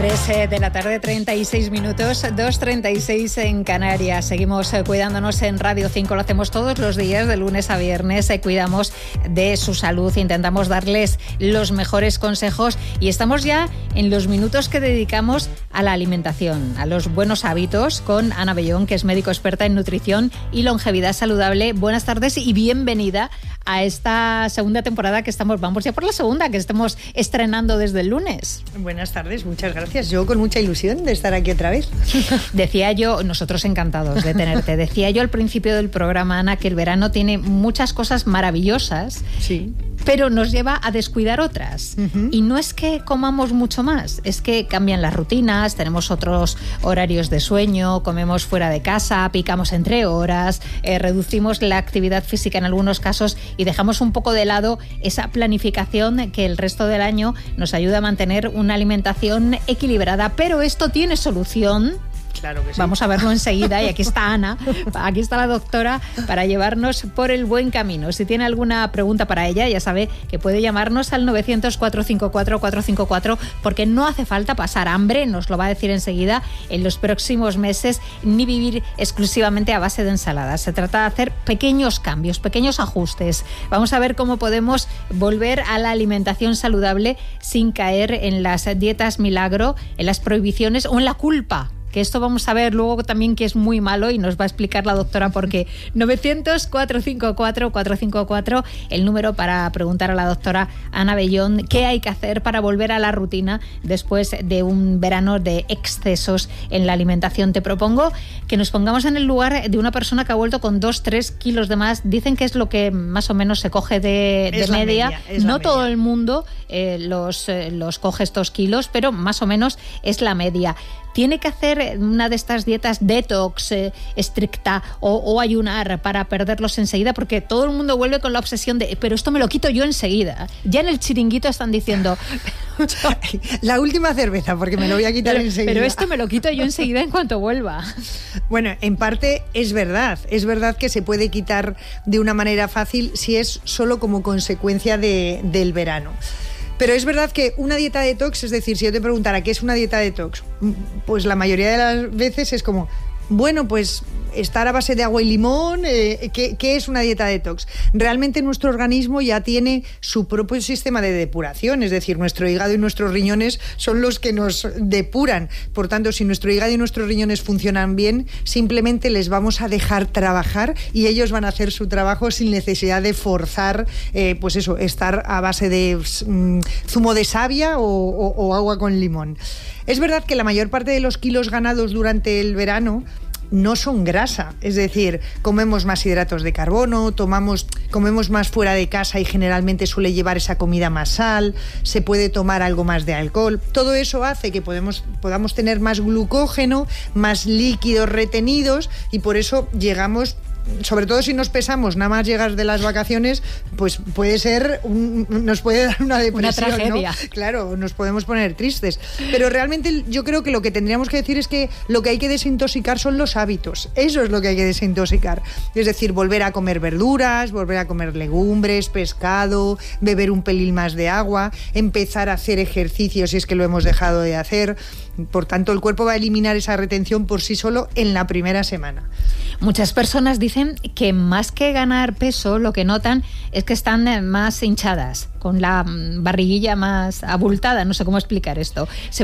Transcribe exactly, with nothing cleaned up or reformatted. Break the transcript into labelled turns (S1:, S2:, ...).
S1: tres de la tarde, treinta y seis minutos, dos treinta y seis en Canarias. Seguimos eh, cuidándonos en Radio cinco, lo hacemos todos los días, de lunes a viernes. Eh, cuidamos de su salud, intentamos darles los mejores consejos y estamos ya en los minutos que dedicamos a la alimentación, a los buenos hábitos, con Ana Bellón, que es médico experta en nutrición y longevidad saludable. Buenas tardes y bienvenida a esta segunda temporada que estamos, vamos ya por la segunda, que estamos estrenando desde el lunes.
S2: Buenas tardes, muchas gracias. Yo con mucha ilusión de estar aquí otra vez.
S1: Decía yo, nosotros encantados de tenerte, decía yo al principio del programa, Ana, que el verano tiene muchas cosas maravillosas,
S2: sí,
S1: pero nos lleva a descuidar otras. Uh-huh. Y no es que comamos mucho más, es que cambian las rutinas, tenemos otros horarios de sueño, comemos fuera de casa, picamos entre horas, eh, reducimos la actividad física en algunos casos y dejamos un poco de lado esa planificación que el resto del año nos ayuda a mantener una alimentación equilibrada. Pero esto tiene solución.
S2: Claro que sí.
S1: Vamos a verlo enseguida y aquí está Ana, aquí está la doctora para llevarnos por el buen camino. Si tiene alguna pregunta para ella, ya sabe que puede llamarnos al novecientos, cuatrocientos cincuenta y cuatro, cuatrocientos cincuenta y cuatro, porque no hace falta pasar hambre, nos lo va a decir enseguida, en los próximos meses, ni vivir exclusivamente a base de ensaladas. Se trata de hacer pequeños cambios, pequeños ajustes. Vamos a ver cómo podemos volver a la alimentación saludable sin caer en las dietas milagro, en las prohibiciones o en la culpa. Que esto vamos a ver luego también que es muy malo y nos va a explicar la doctora por qué. novecientos, cuatrocientos cincuenta y cuatro, cuatrocientos cincuenta y cuatro, el número para preguntar a la doctora Ana Bellón qué hay que hacer para volver a la rutina después de un verano de excesos en la alimentación. Te propongo que nos pongamos en el lugar de una persona que ha vuelto con dos, tres kilos de más. Dicen que es lo que más o menos se coge de, de media. media no todo media. El mundo eh, los, eh, los coge estos kilos, pero más o menos es la media. ¿Tiene que hacer una de estas dietas detox eh, estricta o, o ayunar para perderlos enseguida? Porque todo el mundo vuelve con la obsesión de pero esto me lo quito yo enseguida. Ya en el chiringuito están diciendo
S2: la última cerveza porque me lo voy a quitar
S1: pero,
S2: enseguida.
S1: Pero esto me lo quito yo enseguida en cuanto vuelva.
S2: Bueno, en parte es verdad. Es verdad que se puede quitar de una manera fácil si es solo como consecuencia de, del verano. Pero es verdad que una dieta detox, es decir, si yo te preguntara qué es una dieta detox, pues la mayoría de las veces es como, bueno, pues estar a base de agua y limón, eh, ¿qué, ¿qué es una dieta detox? Realmente nuestro organismo ya tiene su propio sistema de depuración, es decir, nuestro hígado y nuestros riñones son los que nos depuran. Por tanto, si nuestro hígado y nuestros riñones funcionan bien, simplemente les vamos a dejar trabajar y ellos van a hacer su trabajo sin necesidad de forzar, eh, pues eso, estar a base de mm, zumo de savia o, o, o agua con limón. Es verdad que la mayor parte de los kilos ganados durante el verano no son grasa, es decir, comemos más hidratos de carbono, tomamos, comemos más fuera de casa y generalmente suele llevar esa comida más sal, se puede tomar algo más de alcohol. Todo eso hace que podemos, podamos tener más glucógeno, más líquidos retenidos y por eso llegamos, sobre todo si nos pesamos nada más llegar de las vacaciones, pues puede ser un, nos puede dar una depresión,
S1: una tragedia,
S2: ¿no? Claro, nos podemos poner tristes, pero realmente yo creo que lo que tendríamos que decir es que lo que hay que desintoxicar son los hábitos. Eso es lo que hay que desintoxicar, es decir, volver a comer verduras, volver a comer legumbres, pescado, beber un pelín más de agua, empezar a hacer ejercicio si es que lo hemos dejado de hacer. Por tanto, el cuerpo va a eliminar esa retención por sí solo en la primera semana.
S1: Muchas personas dicen que más que ganar peso, lo que notan es que están más hinchadas, con la barriguilla más abultada. No sé cómo explicar esto. Se